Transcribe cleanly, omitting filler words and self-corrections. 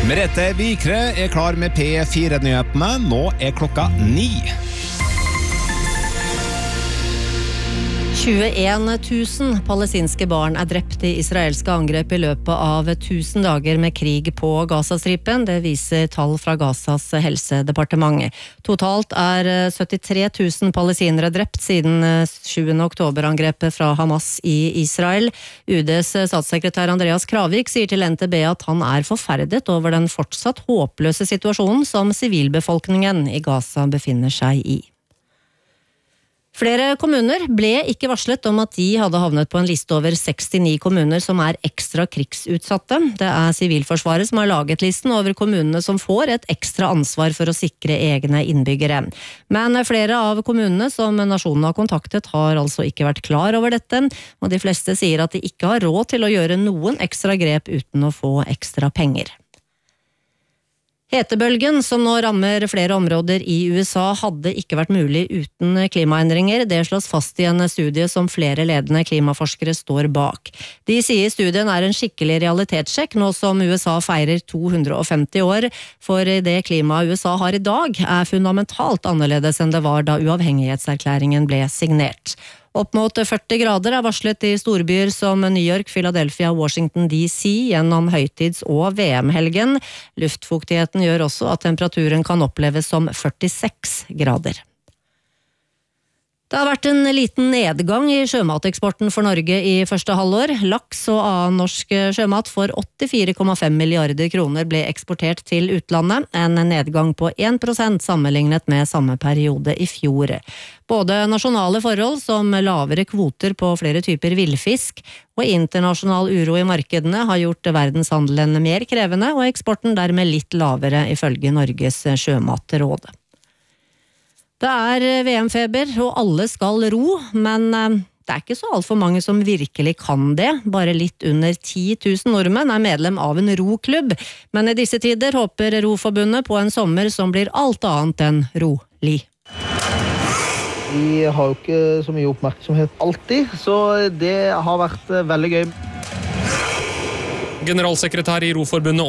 Merete Vikre klar med P4-nyhetene. Nå klokka 9. 21 000 palestinske barn drept i israelske angrep I løpet av 1000 dager med krig på Gazastripen. Det viser tall fra Gazas helsedepartement. Totalt 73 000 palestinere drept siden 7. oktober-angrepet fra Hamas I Israel. UDs statssekretær Andreas Kravik sier til NTB at han forferdet over den fortsatt håpløse situasjonen som sivilbefolkningen I Gaza befinner seg I. Flere kommuner ble ikke varslet om at de hadde havnet på en liste over 69 kommuner som ekstra krigsutsatte. Det Sivilforsvaret som har laget listen over kommunene som får et ekstra ansvar for å sikre egne innbyggere. Men flere av kommunene som nasjonen har kontaktet har altså ikke vært klar over dette, og de fleste sier at de ikke har råd til å gjøre noen ekstra grep uten å få ekstra penger. Hetebølgen som nå rammer flere områder I USA hadde ikke vært mulig uten klimaendringer. Det slås fast I en studie som flere ledende klimaforskere står bak. De sier studien en skikkelig realitetssjekk nå som USA feirer 250 år, for det klimaet USA har I dag fundamentalt annerledes enn det var da uavhengighetserklæringen ble signert. Opp mot 40 grader varslet I storbyer som New York, Philadelphia og Washington DC gjennom høytids- og VM-helgen. Luftfuktigheten gjør også at temperaturen kan oppleves som 46 grader. Det har vært en liten nedgang I sjømateksporten for Norge I første halvår. Laks og annen norsk sjømat for 84,5 milliarder kroner ble eksportert til utlandet, en nedgang på 1% sammenlignet med samme periode I fjor. Både nasjonale forhold som lavere kvoter på flere typer villfisk og internasjonal uro I markedene har gjort verdenshandelen mer krevende og eksporten dermed litt lavere ifølge Norges sjømatråd. Det VM-feber, og alle skal ro, men det ikke så alt for mange som virkelig kan det. Bare litt under 10 000 nordmenn medlem av en roklubb, men I disse tider håper Roforbundet på en sommer som blir alt annet enn rolig. Vi har jo ikke så mye oppmerksomhet alltid, så det har vært veldig gøy. Generalsekretær I Roforbundet